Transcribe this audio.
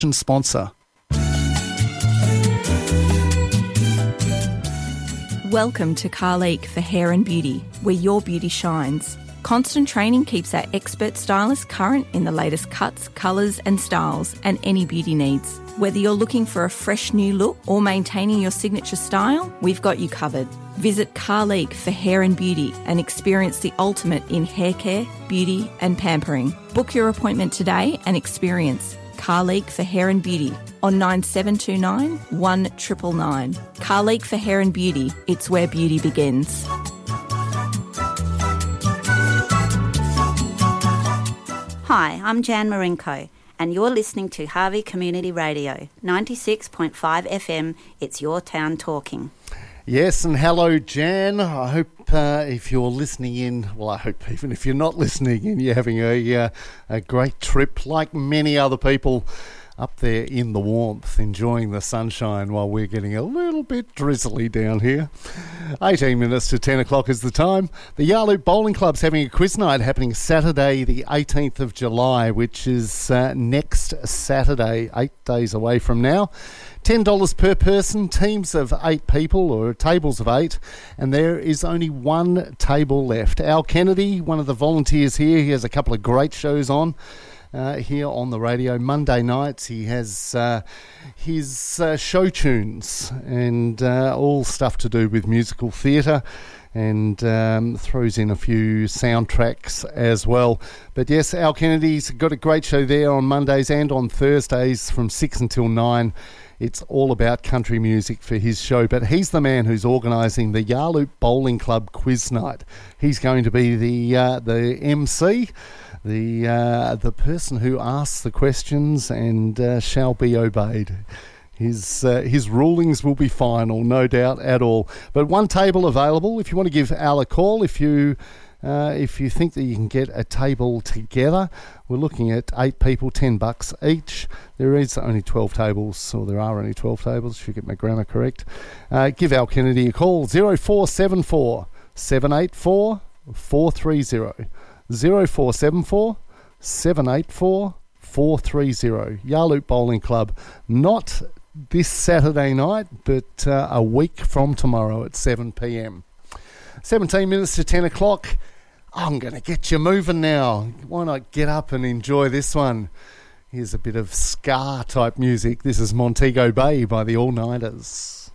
sponsor. Welcome to Carleek for Hair and Beauty, where your beauty shines. Constant training keeps our expert stylists current in the latest cuts, colours and styles and any beauty needs. Whether you're looking for a fresh new look or maintaining your signature style, we've got you covered. Visit Carleek for Hair and Beauty and experience the ultimate in hair care, beauty and pampering. Book your appointment today and experience Carleek for Hair and Beauty on 9729 1999. Carleek for Hair and Beauty, it's where beauty begins. Hi, I'm Jan Marinko, and you're listening to Harvey Community Radio, 96.5 FM, It's Your Town Talking. Yes, and hello, Jan. I hope if you're listening in, well, I hope even if you're not listening in, you're having a great trip like many other people up there in the warmth, enjoying the sunshine while we're getting a little bit drizzly down here. 18 minutes to 10 o'clock is the time. The Yarloop Bowling Club's having a quiz night happening Saturday the 18th of July, which is next Saturday, 8 days away from now. $10 per person, teams of 8 people or tables of 8, and there is only one table left. Al Kennedy, one of the volunteers here, he has a couple of great shows on here on the radio. Monday nights he has his show tunes and all stuff to do with musical theatre, and throws in a few soundtracks as well. But yes, Al Kennedy's got a great show there on Mondays and on Thursdays from 6 until 9. It's all about country music for his show, but he's the man who's organising the Yarloop Bowling Club Quiz Night. He's going to be the MC, the person who asks the questions and shall be obeyed. His rulings will be final, no doubt at all. But one table available. If you want to give Al a call, if you think that you can get a table together, we're looking at 8 people, $10 each. There is only 12 tables, or there are only 12 tables, should get my grammar correct. Give Al Kennedy a call, 0474 784 430. 0474 784 430. Yarloop Bowling Club, not this Saturday night, but a week from tomorrow at 7 p.m. 17 minutes to 10 o'clock. I'm going to get you moving now. Why not get up and enjoy this one? Here's a bit of ska type music. This is Montego Bay by the All Nighters.